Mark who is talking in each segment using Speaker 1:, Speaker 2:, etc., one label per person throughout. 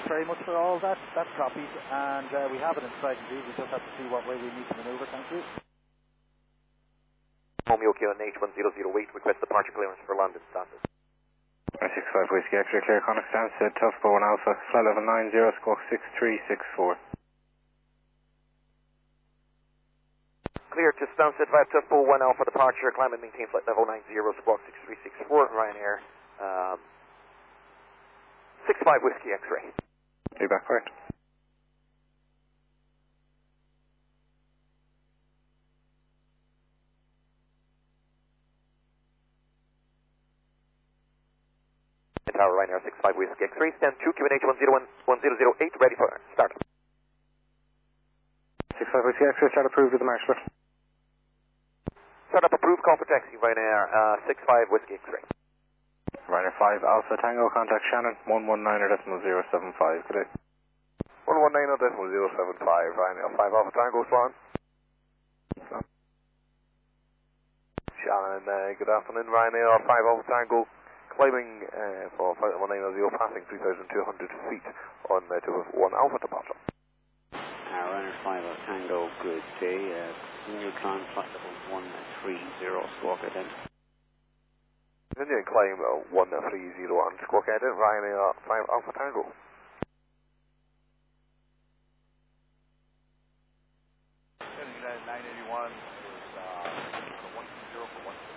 Speaker 1: Thanks very much for all that. That's copied, and we have it in sight indeed. We just have to see what way we need to manoeuvre. Thank you.
Speaker 2: Romeo Kilo H1008, request departure clearance for London Stansted.
Speaker 3: 65 Whiskey X-ray clear, contact Stansted, Tough 41 Alpha, flight level 90, squawk 6364.
Speaker 2: Clear to Stansted via Tough 41 Alpha departure, climb and maintain flight level 90, squawk 6364, Ryanair, 65 Whiskey X-ray.
Speaker 3: Feedback correct.
Speaker 2: Tower Ryanair 65 Whiskey X-ray, stand 2, QNH 1008, ready for start.
Speaker 3: 65 Whiskey X-ray, start approved with the marshal.
Speaker 2: Start up approved, call for taxi, Ryanair 65 Whiskey X-ray.
Speaker 3: Ryanair 5 Alpha Tango, contact Shannon 119.075, good day.
Speaker 4: 119.075, Ryanair 5 Alpha Tango, Swan. Shannon, good afternoon, Ryanair 5 Alpha Tango. Climbing for flight 190, passing 3,200 feet on to 1 Alpha departure.
Speaker 5: Ryanair 5 Alpha Tango, good day. Neutron flight level 130, squawk ident.
Speaker 4: Indian climb 130 on squawk ident, Ryanair 5 Alpha Tango.
Speaker 6: United 981 is 120 for 160.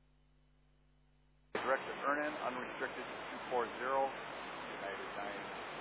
Speaker 6: Direct to Vernon, unrestricted 240, United 9.